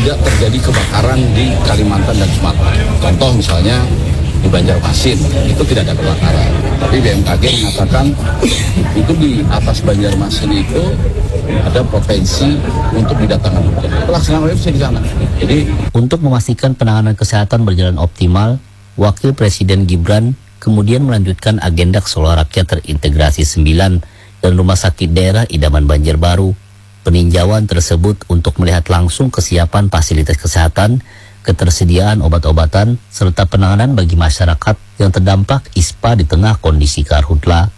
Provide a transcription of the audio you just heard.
tidak terjadi kebakaran di Kalimantan dan Sumatera. Contoh misalnya di Banjarmasin itu tidak ada kebakaran, tapi BMKG mengatakan itu di atas Banjarmasin itu ada potensi untuk didatangkan hujan. Pelaksanaan itu di sana. Jadi untuk memastikan penanganan kesehatan berjalan optimal, Wakil Presiden Gibran kemudian melanjutkan agenda Solo Rakyat Terintegrasi 9 dan Rumah Sakit Daerah Idaman Banjarbaru. Peninjauan tersebut untuk melihat langsung kesiapan fasilitas kesehatan, ketersediaan obat-obatan, serta penanganan bagi masyarakat yang terdampak ISPA di tengah kondisi karhutla.